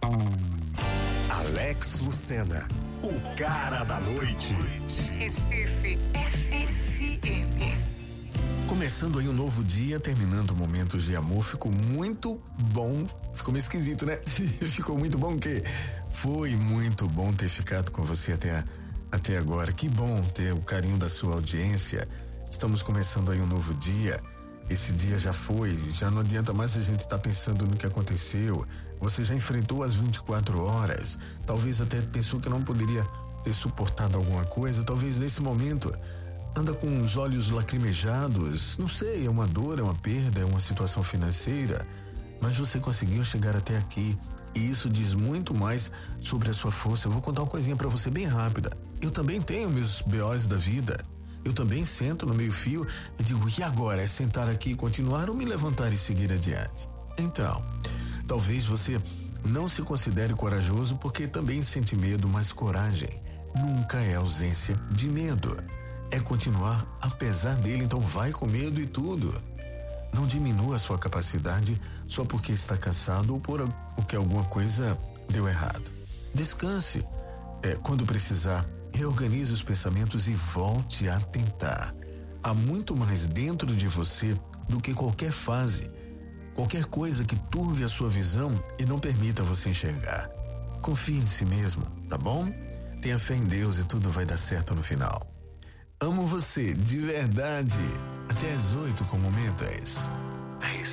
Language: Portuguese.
Alex Lucena, o cara da noite. Recife FM. Começando aí um novo dia, terminando momentos de amor, ficou muito bom. Ficou meio esquisito, né? Ficou muito bom o quê? Foi muito bom ter ficado com você até agora. Que bom ter o carinho da sua audiência. Estamos começando aí um novo dia. Esse dia já foi, já não adianta mais a gente estar pensando no que aconteceu. Você já enfrentou as 24 horas. Talvez até pensou que não poderia ter suportado alguma coisa. Talvez nesse momento anda com os olhos lacrimejados. Não sei, é uma dor, é uma perda, é uma situação financeira. Mas você conseguiu chegar até aqui. E isso diz muito mais sobre a sua força. Eu vou contar uma coisinha pra você bem rápida. Eu também tenho meus BOs da vida. Eu também sento no meio-fio e digo, e agora? É sentar aqui e continuar ou me levantar e seguir adiante? Então, talvez você não se considere corajoso porque também sente medo, mas coragem nunca é ausência de medo. É continuar apesar dele, então vai com medo e tudo. Não diminua a sua capacidade só porque está cansado ou porque alguma coisa deu errado. Descanse. Quando precisar, reorganize os pensamentos e volte a tentar. Há muito mais dentro de você do que qualquer fase, qualquer coisa que turve a sua visão e não permita você enxergar. Confie em si mesmo, tá bom? Tenha fé em Deus e tudo vai dar certo no final. Amo você de verdade. Até às 8 com Momentos.